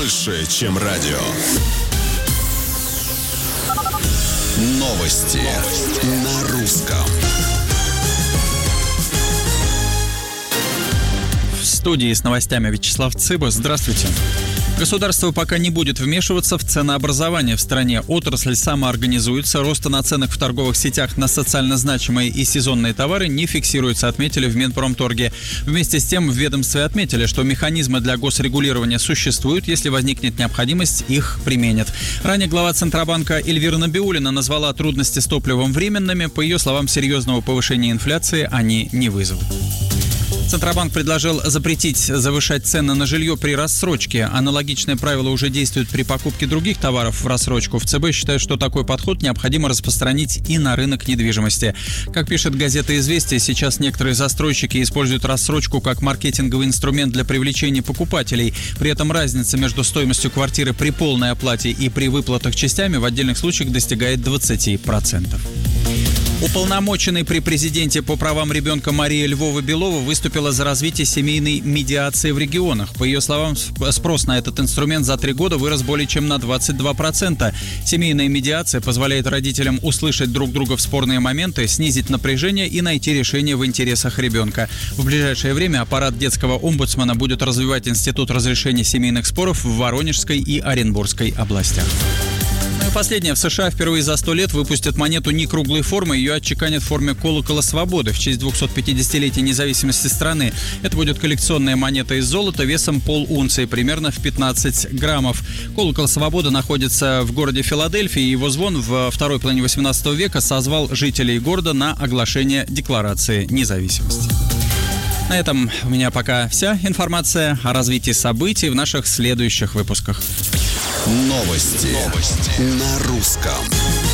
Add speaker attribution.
Speaker 1: больше, чем радио. Новости на русском.
Speaker 2: В студии с новостями Вячеслав Цыба. Здравствуйте. Государство пока не будет вмешиваться в ценообразование в стране. Отрасль самоорганизуется. Роста наценок в торговых сетях на социально значимые и сезонные товары не фиксируется, отметили в Минпромторге. Вместе с тем в ведомстве отметили, что механизмы для госрегулирования существуют. Если возникнет необходимость, их применят. Ранее глава Центробанка Эльвира Набиуллина назвала трудности с топливом временными. По ее словам, серьезного повышения инфляции они не вызовут. Центробанк предложил запретить завышать цены на жилье при рассрочке. Аналогичное правило уже действует при покупке других товаров в рассрочку. В ЦБ считают, что такой подход необходимо распространить и на рынок недвижимости. Как пишет газета «Известия», сейчас некоторые застройщики используют рассрочку как маркетинговый инструмент для привлечения покупателей. При этом разница между стоимостью квартиры при полной оплате и при выплатах частями в отдельных случаях достигает 20%. Уполномоченный при президенте по правам ребенка Мария Львова-Белова выступила за развитие семейной медиации в регионах. По ее словам, спрос на этот инструмент за 3 года вырос более чем на 22%. Семейная медиация позволяет родителям услышать друг друга в спорные моменты, снизить напряжение и найти решение в интересах ребенка. В ближайшее время аппарат детского омбудсмена будет развивать институт разрешения семейных споров в Воронежской и Оренбургской областях. Ну и последнее. В США впервые за 100 лет выпустят монету не круглой формы. Ее отчеканят в форме колокола свободы в честь 250-летия независимости страны. Это будет коллекционная монета из золота весом полунции, примерно в 15 граммов. Колокол свободы находится в городе Филадельфии. Его звон в второй половине 18 века созвал жителей города на оглашение Декларации независимости. На этом у меня пока вся информация о развитии событий в наших следующих выпусках.
Speaker 1: Новости на русском.